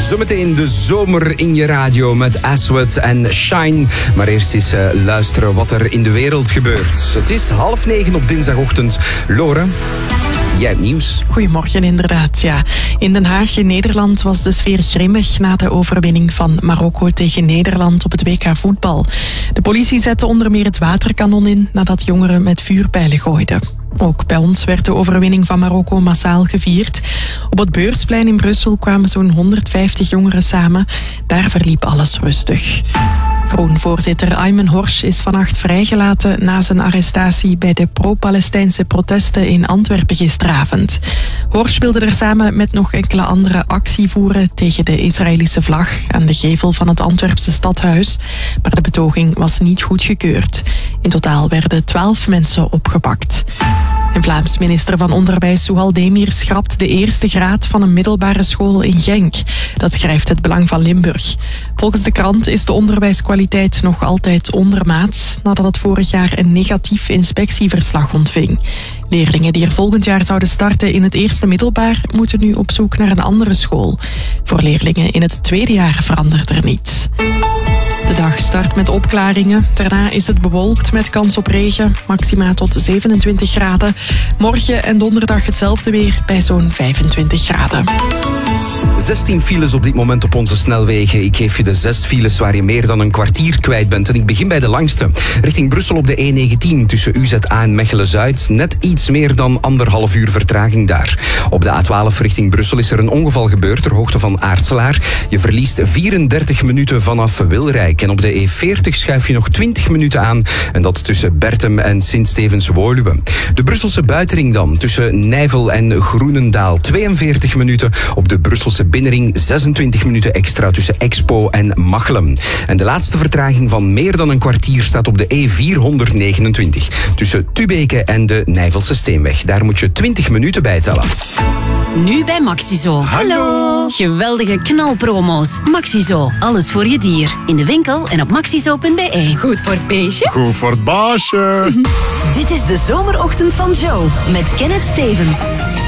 Zometeen de zomer in je radio met Aswad en Shine. Maar eerst eens luisteren wat er in de wereld gebeurt. Het is 8:30 op dinsdagochtend. Lore, jij hebt nieuws. Goedemorgen, inderdaad. Ja. In Den Haag in Nederland was de sfeer grimmig na de overwinning van Marokko tegen Nederland op het WK voetbal. De politie zette onder meer het waterkanon in nadat jongeren met vuurpijlen gooiden. Ook bij ons werd de overwinning van Marokko massaal gevierd. Op het Beursplein in Brussel kwamen zo'n 150 jongeren samen. Daar verliep alles rustig. Groen-voorzitter Ayman Horsch is vannacht vrijgelaten na zijn arrestatie bij de pro-Palestijnse protesten in Antwerpen gisteravond. Horsch wilde er samen met nog enkele anderen actie voeren tegen de Israëlische vlag aan de gevel van het Antwerpse stadhuis. Maar de betoging was niet goedgekeurd. In totaal werden 12 mensen opgepakt. En Vlaams minister van Onderwijs Souhal Demir schrapt de eerste graad van een middelbare school in Genk. Dat schrijft Het Belang van Limburg. Volgens de krant is de onderwijskwaliteit nog altijd ondermaats, nadat het vorig jaar een negatief inspectieverslag ontving. Leerlingen die er volgend jaar zouden starten in het eerste middelbaar moeten nu op zoek naar een andere school. Voor leerlingen in het tweede jaar verandert er niets. De dag start met opklaringen. Daarna is het bewolkt met kans op regen. Maxima tot 27 graden. Morgen en donderdag hetzelfde weer bij zo'n 25 graden. 16 files op dit moment op onze snelwegen. Ik geef je de 6 files waar je meer dan een kwartier kwijt bent. En ik begin bij de langste. Richting Brussel op de E19 tussen UZA en Mechelen-Zuid. Net iets meer dan 1,5 uur vertraging daar. Op de A12 richting Brussel is er een ongeval gebeurd ter hoogte van Aartselaar. Je verliest 34 minuten vanaf Wilrijk. En op de E40 schuif je nog 20 minuten aan. En dat tussen Bertem en Sint-Stevens-Woluwe. De Brusselse buitenring dan. Tussen Nijvel en Groenendaal 42 minuten. Op de Brusselse binnenring 26 minuten extra tussen Expo en Machelen. En de laatste vertraging van meer dan een kwartier staat op de E429. Tussen Tubeke en de Nijvelse Steenweg. Daar moet je 20 minuten bij tellen. Nu bij Maxizo. Hallo! Geweldige knalpromo's. Maxizo, alles voor je dier. In de winkel en op maxizo.be. Goed voor het beestje. Goed voor het baasje. Dit is de zomerochtend van Joe met Kenneth Stevens.